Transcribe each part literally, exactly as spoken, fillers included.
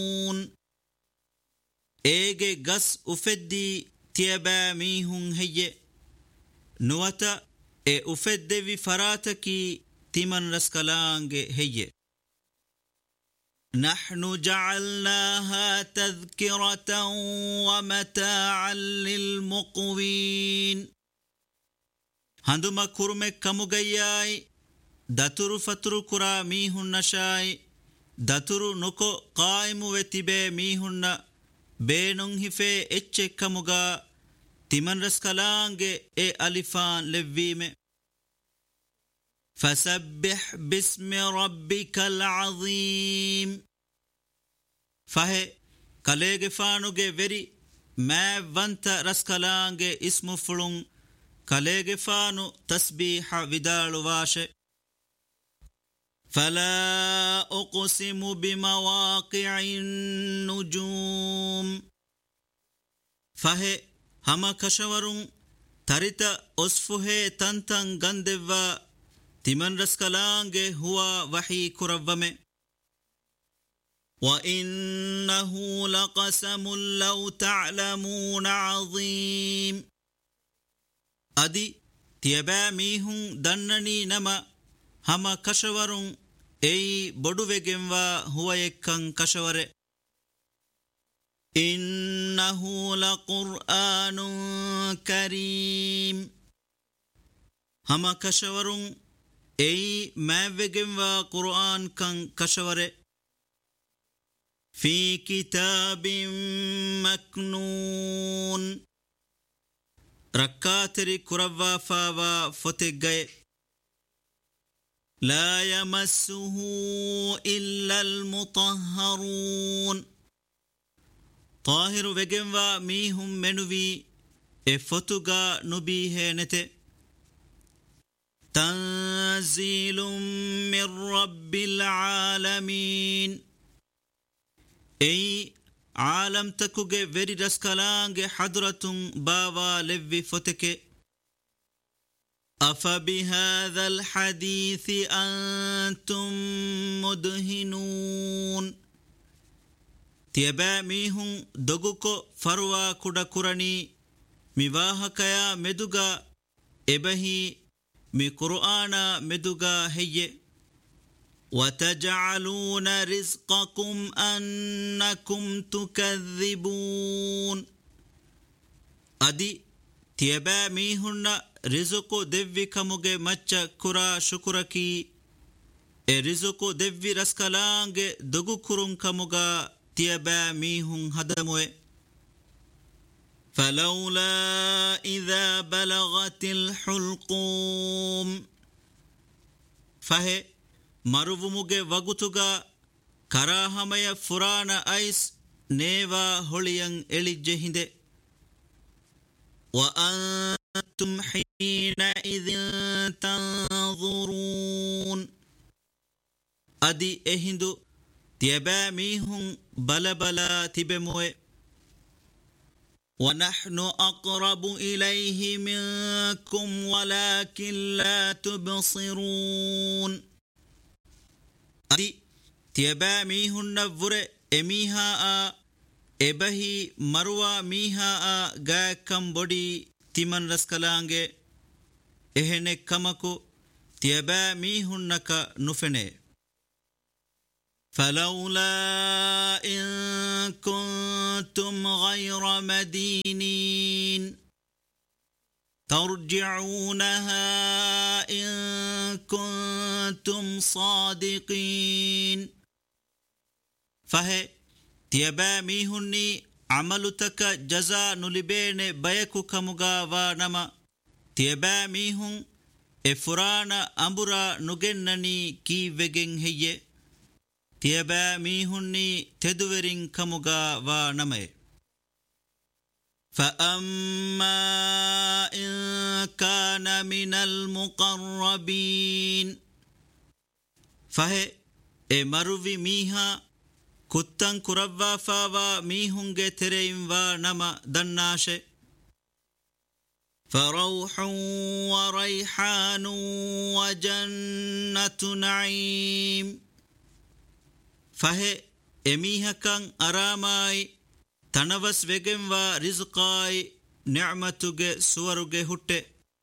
Ege gas ufeddi tiaba mihun heye nuwata e ufeddevi farataki timan raskalange heye. نحن جعلناها تذكرة ومتاعا للمقوين هندما كرمك كمغياي داترو فترو كرا ميهن نشاي داترو نكو قائم وتبه ميهن بينون هفه اتش كمغا تمن رسكالانگ اي ألفان لفيمه فسبح باسم ربك العظيم فهي كاليغ فانوغ وري ما وانت رسكالانگ اسم فلون كاليغ فانو تسبيح ودال واشه فلا أقسم بمواقع النجوم فهي هما كشورون تريتا أصفه تنتن غندوا تمن رسكالانگ هو وحي كربمه وإنه لقسم لو تعلمون عظيم أدي تيبا ميهن دنني نما هما كشورون أي بدو وگنوا هو يكن كشور إنه لقرآن كريم هما كشورون أي ما وگنوا قرآن كان كشور في كتاب مكنون ركاتري كروا فاوا فتگئ لا يمسه إلا المطهرون طاهر وگنوا ميهم منوي افتوغا نبيه نته تنزيل من رب العالمين أي عالم تكوغ وري رسكالانگ حضرة باوا لوي فتك أفبهذا الحديث أنتم مدهنون تيبا ميهم دوغوكو فروا كودا كوراني ميواهكيا مدوغا إبهي مي قرآن مدوغا هي وتجعلون رزقكم أنكم تكذبون أدي تيبا ميهن رزقو دفي كموغي مچا كرا شكركي اي رزقو دفي رسكالانگ دغو كرون كموغا تيبا ميهن هدموه فلولا إذا بلغت الحلقوم فهي مروموغي وغتوغا كراهمي فرانا ايس نيوا هوليان إليجهند وأنتم حينئذ تنظرون أدي إهندو تيبا ميهم بلا بلا تبموه ونحن أقرب إليه منكم ولكن لا تبصرون أدي تيبا ميهن نفر إميها إبهي مروى ميها غا كم بدي تمن رسكالانگ إهن كمكو تيبا ميهن نكا نفنه فلولا إن كنتم غير مدينين ترجعونها إن كنتم صادقين فهي تيبا ميهني عملتك جزاء نلبين بيكو كمغا ونما تيبا ميهن افرانا أمبرا نغنني كي وگن هي تيبا ميهني تدورين كمغا ونما فأما إن كان من المقربين فهي مروي ميها كتن كربا فاوا ميهنگ ترين ونما دناشه فروح وريحان وجنة نعيم فهي emihakang aramai tanavas vegenwa rizqai ni'matuge suwaruge hutte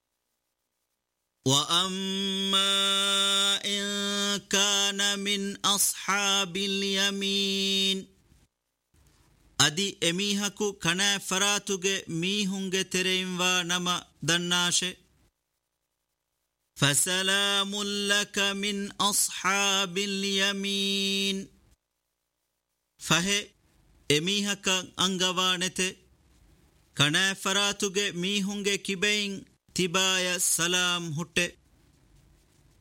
wa amma in kana min ashabil yamin adi emihaku kana faratuge mihunge tereinwa nama dannashe fasalamun laka min ashabil yamin fahe emihaka angawanete kana faratuge mihunge kibein tibaya salam hutte